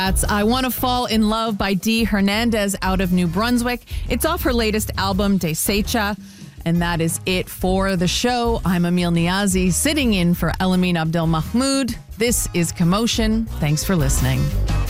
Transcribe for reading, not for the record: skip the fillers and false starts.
That's I Want to Fall in Love by Dee Hernandez out of New Brunswick. It's off her latest album, Desecha. And that is it for the show. I'm Emil Niazi, sitting in for Elamine Abdel Mahmoud. This is Commotion. Thanks for listening.